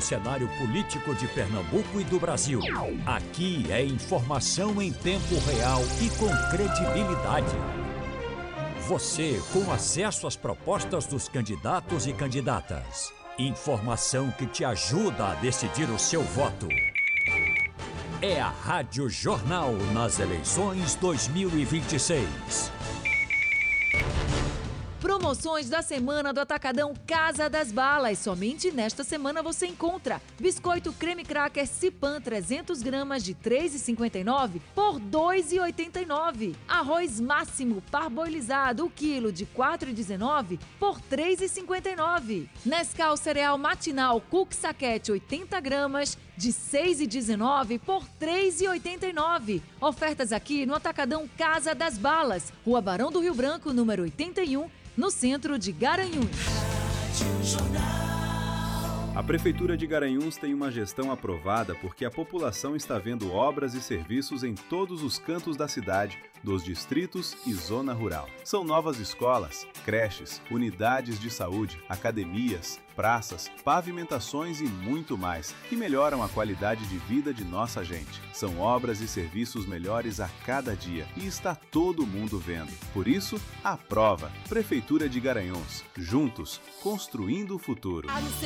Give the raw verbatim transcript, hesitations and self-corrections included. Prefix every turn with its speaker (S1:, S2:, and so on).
S1: cenário político de Pernambuco e do Brasil. Aqui é informação em tempo real e com credibilidade. Você com acesso às propostas dos candidatos e candidatas. Informação que te ajuda a decidir o seu voto. É a Rádio Jornal nas eleições dois mil e vinte e seis.
S2: Promoções da semana do Atacadão Casa das Balas. Somente nesta semana você encontra biscoito creme cracker Cipan trezentas gramas de três reais e cinquenta e nove centavos por dois reais e oitenta e nove centavos. Arroz máximo parboilizado, o quilo de quatro reais e dezenove centavos por três reais e cinquenta e nove centavos. Nescau cereal matinal Cook Saquete oitenta gramas de seis reais e dezenove centavos por três reais e oitenta e nove centavos. Ofertas aqui no Atacadão Casa das Balas, Rua Barão do Rio Branco, número oitenta e um, no centro de Garanhuns.
S3: A Prefeitura de Garanhuns tem uma gestão aprovada porque a população está vendo obras e serviços em todos os cantos da cidade, dos distritos e zona rural. São novas escolas, creches, unidades de saúde, academias, praças, pavimentações e muito mais, que melhoram a qualidade de vida de nossa gente. São obras e serviços melhores a cada dia e está todo mundo vendo. Por isso, aprova. Prefeitura de Garanhuns. Juntos, construindo o futuro.